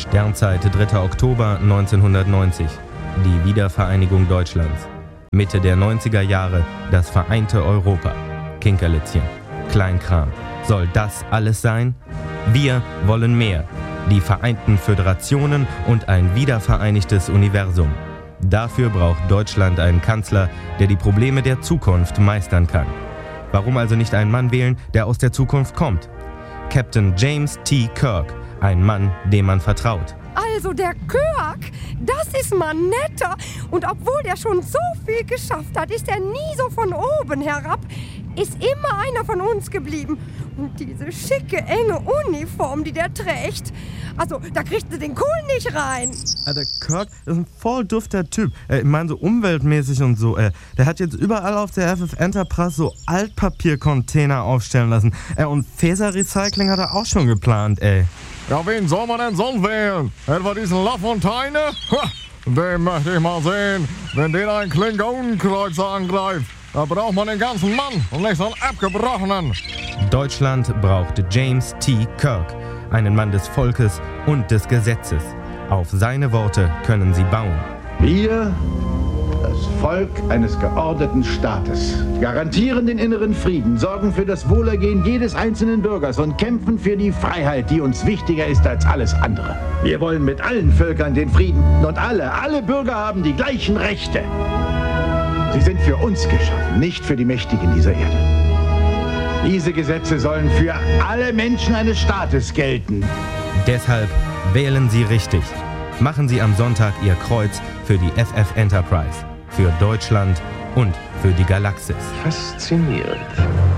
Sternzeit 3. Oktober 1990. Die Wiedervereinigung Deutschlands. Mitte der 90er Jahre das vereinte Europa. Kinkerlitzchen, Kleinkram. Soll das alles sein? Wir wollen mehr. Die Vereinten Föderationen und ein wiedervereinigtes Universum. Dafür braucht Deutschland einen Kanzler, der die Probleme der Zukunft meistern kann. Warum also nicht einen Mann wählen, der aus der Zukunft kommt? Captain James T. Kirk, ein Mann, dem man vertraut. Also der Kirk, das ist mal netter. Und obwohl der schon so viel geschafft hat, ist er nie so von oben herab. Ist immer einer von uns geblieben. Und diese schicke, enge Uniform, die der trägt. Also, da kriegt sie den Kohl nicht rein. Der Kirk ist ein voll dufter Typ. Ich meine, so umweltmäßig und so. Der hat jetzt überall auf der FF Enterprise so Altpapiercontainer aufstellen lassen. Und Faserrecycling hat er auch schon geplant, ey. Ja, wen soll man denn sonst wählen? Etwa diesen Lafontaine? Ha, den möchte ich mal sehen, wenn den ein Klingonenkreuzer angreift. Da braucht man den ganzen Mann und nicht so einen abgebrochenen. Deutschland braucht James T. Kirk, einen Mann des Volkes und des Gesetzes. Auf seine Worte können sie bauen. Wir, das Volk eines geordneten Staates, garantieren den inneren Frieden, sorgen für das Wohlergehen jedes einzelnen Bürgers und kämpfen für die Freiheit, die uns wichtiger ist als alles andere. Wir wollen mit allen Völkern den Frieden und alle Bürger haben die gleichen Rechte. Sie sind für uns geschaffen, nicht für die Mächtigen dieser Erde. Diese Gesetze sollen für alle Menschen eines Staates gelten. Deshalb wählen Sie richtig. Machen Sie am Sonntag Ihr Kreuz für die FF Enterprise, für Deutschland und für die Galaxis. Faszinierend.